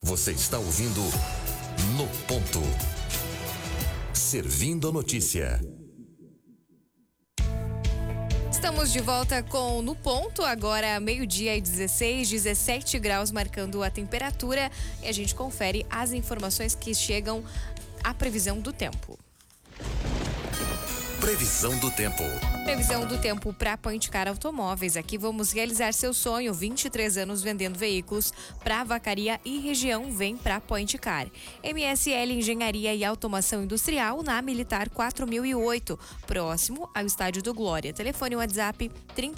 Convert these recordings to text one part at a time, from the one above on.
Você está ouvindo No Ponto. Servindo a notícia. Estamos de volta com No Ponto, agora 12:16, 17 graus marcando a temperatura, e a gente confere as informações que chegam à previsão do tempo. Previsão do tempo. Previsão do tempo para Point Car Automóveis. Aqui vamos realizar seu sonho. 23 anos vendendo veículos para Vacaria e região. Vem para Point Car. MSL Engenharia e Automação Industrial na Militar 4008, próximo ao Estádio do Glória. Telefone WhatsApp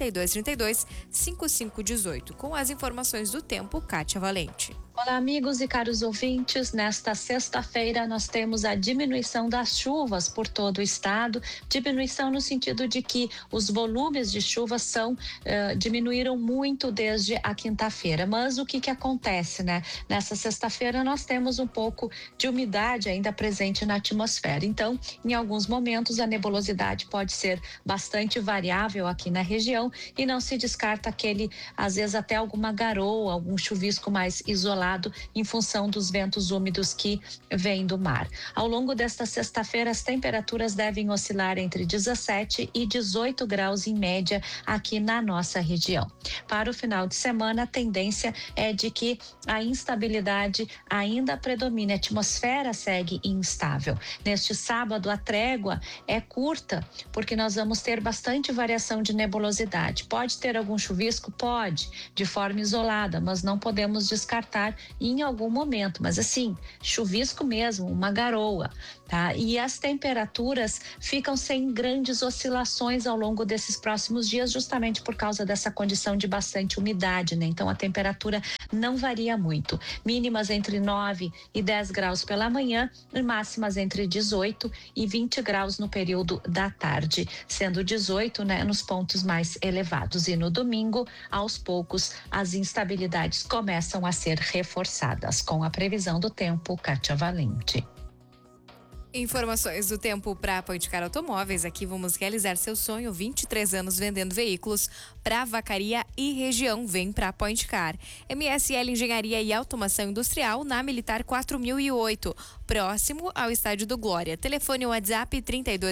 3232-5518. Com as informações do tempo, Kátia Valente. Olá, amigos e caros ouvintes. Nesta sexta-feira nós temos a diminuição das chuvas por todo o estado. Diminuição no sentido de que os volumes de chuva diminuíram muito desde a quinta-feira. Mas o que acontece, né? Nessa sexta-feira nós temos um pouco de umidade ainda presente na atmosfera. Então, em alguns momentos a nebulosidade pode ser bastante variável aqui na região e não se descarta às vezes até alguma garoa, algum chuvisco mais isolado em função dos ventos úmidos que vêm do mar. Ao longo desta sexta-feira, as temperaturas devem oscilar entre 17 e 18 graus em média aqui na nossa região. Para o final de semana, a tendência é de que a instabilidade ainda predomine, a atmosfera segue instável. Neste sábado, a trégua é curta, porque nós vamos ter bastante variação de nebulosidade. Pode ter algum chuvisco? Pode, de forma isolada, mas não podemos descartar em algum momento, mas assim, chuvisco mesmo, uma garoa, tá? E as temperaturas ficam sem grandes oscilações ao longo desses próximos dias, justamente por causa dessa condição de bastante umidade, né? Então a temperatura não varia muito. Mínimas entre 9 e 10 graus pela manhã e máximas entre 18 e 20 graus no período da tarde, sendo 18, né, nos pontos mais elevados. E no domingo, aos poucos, as instabilidades começam a ser reforçadas. Com a previsão do tempo, Kátia Valente. Informações do tempo para Point Car Automóveis. Aqui vamos realizar seu sonho. 23 anos vendendo veículos para Vacaria e região. Vem para Point Car. MSL Engenharia e Automação Industrial na Militar 4008, próximo ao Estádio do Glória. Telefone WhatsApp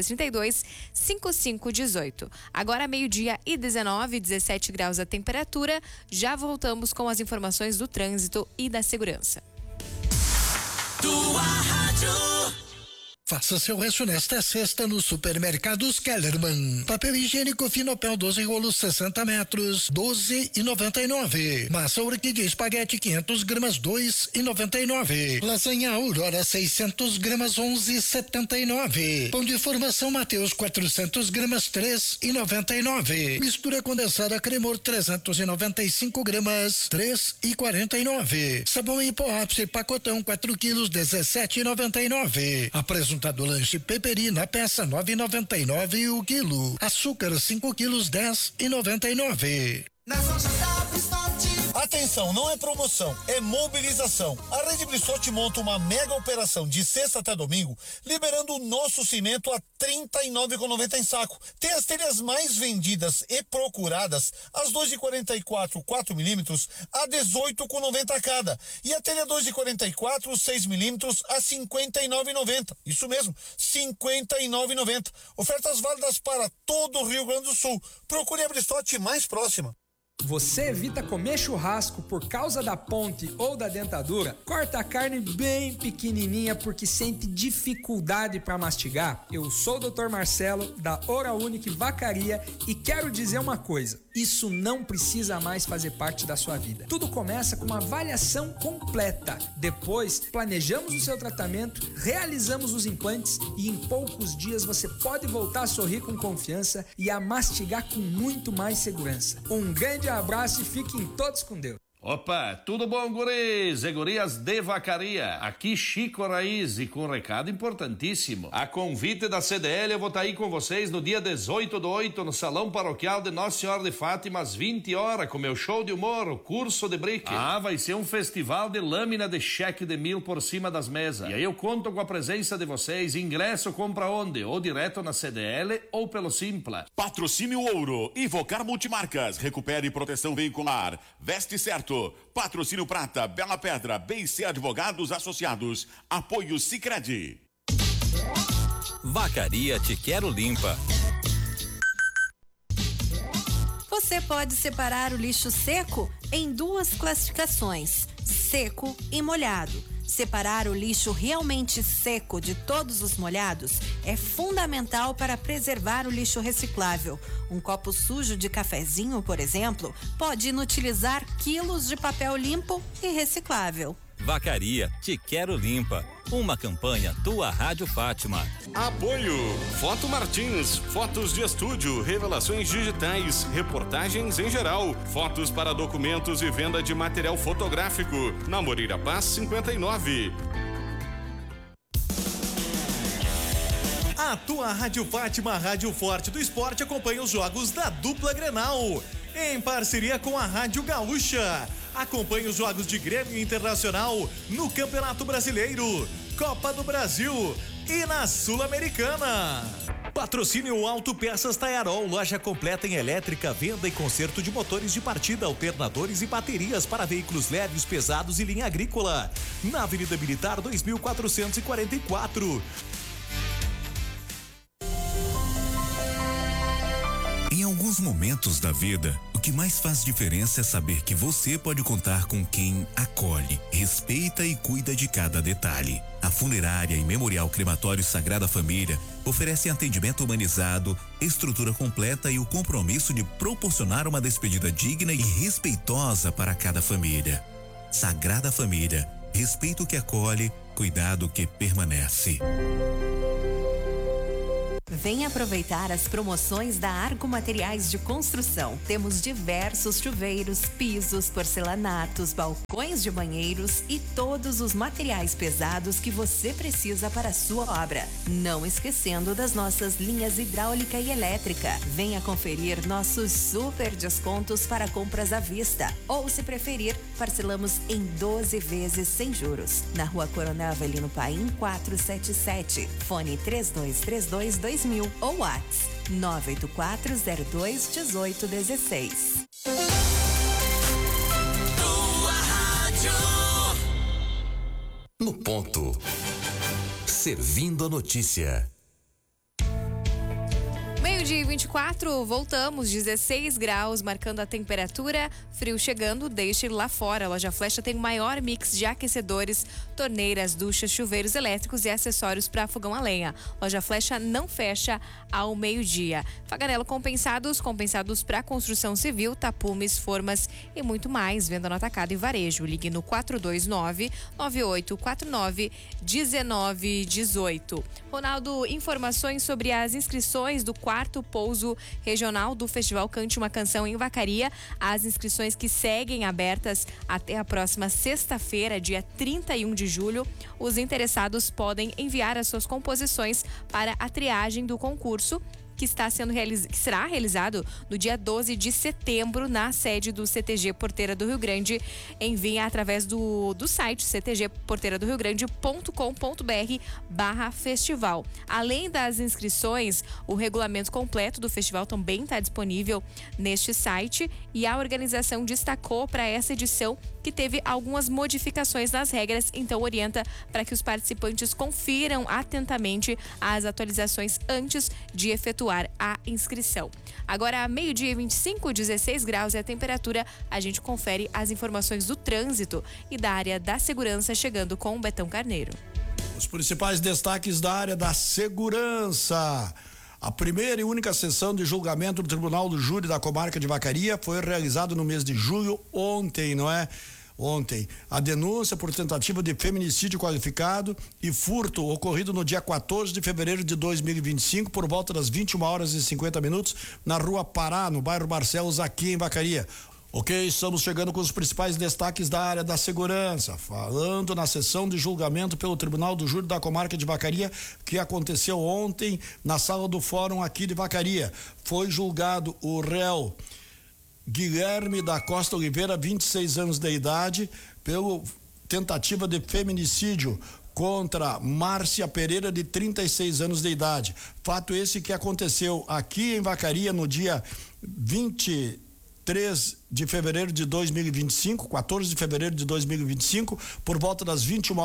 3232-5518. Agora 12:19, 17 graus a temperatura. Já voltamos com as informações do trânsito e da segurança. Tua rádio. Faça seu rancho nesta sexta nos supermercados Kellerman. Papel higiênico Finopel 12 rolos 60 metros, 12,99. Massa orquídea espaguete 500 gramas 2,99. Lasanha Aurora 600 gramas 11,79. Pão de formação Mateus 400 gramas 3,99. Mistura condensada Cremor 395 gramas 3,49. Sabão em pó ápice pacotão 4 quilos 17,99. Do lanche Peperina, peça 9,99 o quilo. Açúcar 5 quilos 10,99. Atenção, não é promoção, é mobilização. A Rede Brissotti monta uma mega operação de sexta até domingo, liberando o nosso cimento a R$ 39,90 em saco. Tem as telhas mais vendidas e procuradas, as 2,44 4 milímetros a R$ 18,90 cada. E a telha 2,44 6 milímetros a R$ 59,90. Isso mesmo, R$ 59,90. Ofertas válidas para todo o Rio Grande do Sul. Procure a Brissotti mais próxima. Você evita comer churrasco por causa da ponte ou da dentadura? Corta a carne bem pequenininha porque sente dificuldade para mastigar? Eu sou o Dr. Marcelo da Oral Unique Vacaria e quero dizer uma coisa: isso não precisa mais fazer parte da sua vida. Tudo começa com uma avaliação completa. Depois, planejamos o seu tratamento, realizamos os implantes e em poucos dias você pode voltar a sorrir com confiança e a mastigar com muito mais segurança. Um grande abraço e fiquem todos com Deus. Opa, tudo bom, guris e gurias de Vacaria? Aqui Chico Raiz e com um recado importantíssimo. A convite da CDL eu vou estar aí com vocês no dia 18/8 no Salão Paroquial de Nossa Senhora de Fátima às 20 horas com meu show de humor, o curso de brick. Vai ser um festival de lâmina de cheque de 1.000 por cima das mesas. E aí eu conto com a presença de vocês. Ingresso compra onde? Ou direto na CDL ou pelo Simpla. Patrocínio Ouro, Invocar Multimarcas, recupere proteção veicular, veste certo, certo. Patrocínio Prata, Bela Pedra, BC Advogados Associados. Apoio Sicredi. Vacaria Te Quero Limpa. Você pode separar o lixo seco em duas classificações: seco e molhado. Separar o lixo realmente seco de todos os molhados é fundamental para preservar o lixo reciclável. Um copo sujo de cafezinho, por exemplo, pode inutilizar quilos de papel limpo e reciclável. Vacaria Te Quero Limpa. Uma campanha Tua Rádio Fátima. Apoio Foto Martins, fotos de estúdio, revelações digitais, reportagens em geral, fotos para documentos e venda de material fotográfico. Na Moreira Paz 59. A Tua Rádio Fátima, Rádio Forte do Esporte, acompanha os jogos da dupla Grenal, em parceria com a Rádio Gaúcha. Acompanhe os jogos de Grêmio Internacional no Campeonato Brasileiro, Copa do Brasil e na Sul-Americana. Patrocínio Autopeças Taiarol, loja completa em elétrica, venda e conserto de motores de partida, alternadores e baterias para veículos leves, pesados e linha agrícola. Na Avenida Militar 2444. Em alguns momentos da vida, o que mais faz diferença é saber que você pode contar com quem acolhe, respeita e cuida de cada detalhe. A Funerária e Memorial Crematório Sagrada Família oferecem atendimento humanizado, estrutura completa e o compromisso de proporcionar uma despedida digna e respeitosa para cada família. Sagrada Família, respeito que acolhe, cuidado que permanece. Venha aproveitar as promoções da Arco Materiais de Construção. Temos diversos chuveiros, pisos, porcelanatos, balcões de banheiros e todos os materiais pesados que você precisa para a sua obra. Não esquecendo das nossas linhas hidráulica e elétrica. Venha conferir nossos super descontos para compras à vista. Ou, se preferir, parcelamos em 12 vezes sem juros. Na Rua Coronel Avelino Paim, 477. Fone 3232-2000 ou WhatsApp 98402-1816. No ponto. Servindo a notícia. Meio-dia e 24, voltamos, 16 graus, marcando a temperatura, frio chegando, deixe ele lá fora. A Loja Flecha tem o maior mix de aquecedores, torneiras, duchas, chuveiros elétricos e acessórios para fogão a lenha. Loja Flecha não fecha ao meio-dia. Faganello compensados para construção civil, tapumes, formas e muito mais. Venda no atacado e varejo. Ligue no 429-9849-1918. Ronaldo, informações sobre as inscrições do quarto pouso regional do Festival Cante uma Canção em Vacaria. As inscrições que seguem abertas até a próxima sexta-feira, dia 31 de julho. Os interessados podem enviar as suas composições para a triagem do concurso, que será realizado no dia 12 de setembro na sede do CTG Porteira do Rio Grande. Envie através do site ctgporteiradoRioGrande.com.br/festival. Além das inscrições, o regulamento completo do festival também está disponível neste site, e a organização destacou para essa edição que teve algumas modificações nas regras, então orienta para que os participantes confiram atentamente as atualizações antes de efetuar a inscrição. Agora, meio-dia e 25, 16 graus é a temperatura. A gente confere as informações do trânsito e da área da segurança, chegando com o Betão Carneiro. Os principais destaques da área da segurança. A primeira e única sessão de julgamento do Tribunal do Júri da Comarca de Vacaria foi realizada no mês de julho, ontem, não é? Ontem, a denúncia por tentativa de feminicídio qualificado e furto ocorrido no dia 14 de fevereiro de 2025, por volta das 21h50, na Rua Pará, no bairro Barcelos, aqui em Vacaria. Ok, estamos chegando com os principais destaques da área da segurança, falando na sessão de julgamento pelo Tribunal do Júri da Comarca de Vacaria, que aconteceu ontem na sala do Fórum aqui de Vacaria. Foi julgado o réu Guilherme da Costa Oliveira, 26 anos de idade, pelo tentativa de feminicídio contra Márcia Pereira, de 36 anos de idade. Fato esse que aconteceu aqui em Vacaria no dia 23 14 de fevereiro de 2025, por volta das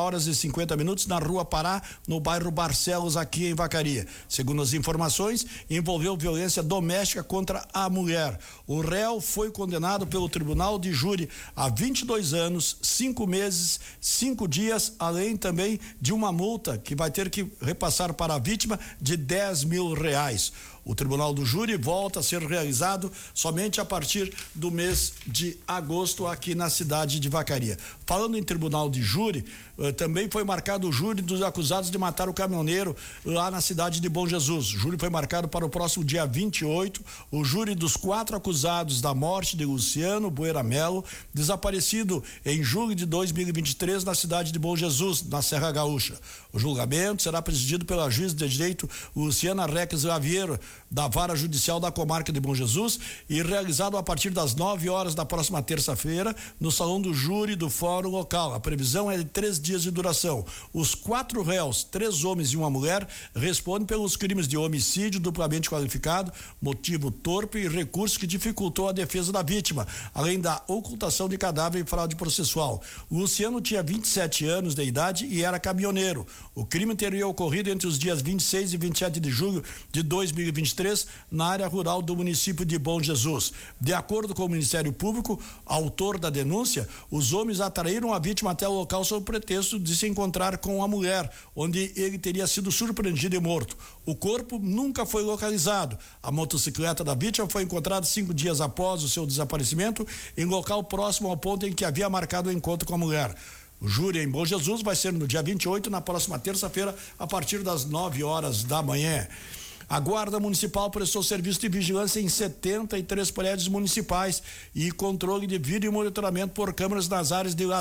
21h50, na Rua Pará, no bairro Barcelos, aqui em Vacaria. Segundo as informações, envolveu violência doméstica contra a mulher. O réu foi condenado pelo Tribunal de Júri a 22 anos, 5 meses, 5 dias, além também de uma multa que vai ter que repassar para a vítima de R$10.000. O Tribunal do Júri volta a ser realizado somente a partir do mês de agosto aqui na cidade de Vacaria. Falando em Tribunal de Júri, também foi marcado o júri dos acusados de matar o caminhoneiro lá na cidade de Bom Jesus. O júri foi marcado para o próximo dia 28. O júri dos 4 acusados da morte de Luciano Bueira Melo, desaparecido em julho de 2023 na cidade de Bom Jesus, na Serra Gaúcha. O julgamento será presidido pela juíza de direito Luciana Reques Laviero, da Vara Judicial da Comarca de Bom Jesus, e realizado a partir das 9h da próxima terça-feira no Salão do Júri do Fórum Local. A previsão é de 3 dias de duração. Os 4 réus, 3 homens e uma mulher, respondem pelos crimes de homicídio duplamente qualificado, motivo torpe e recurso que dificultou a defesa da vítima, além da ocultação de cadáver e fraude processual. O Luciano tinha 27 anos de idade e era caminhoneiro. O crime teria ocorrido entre os dias 26 e 27 de julho de 2023 na área rural do município de Bom Jesus. De acordo com o Ministério Público, autor da denúncia, os homens atraíram a vítima até o local sob pretexto de se encontrar com a mulher, onde ele teria sido surpreendido e morto. O corpo nunca foi localizado. A motocicleta da vítima foi encontrada 5 dias após o seu desaparecimento em local próximo ao ponto em que havia marcado o encontro com a mulher. O júri em Bom Jesus vai ser no dia 28, na próxima terça-feira, a partir das 9h da manhã. A Guarda Municipal prestou serviço de vigilância em 73 prédios municipais e controle de vídeo e monitoramento por câmeras nas áreas de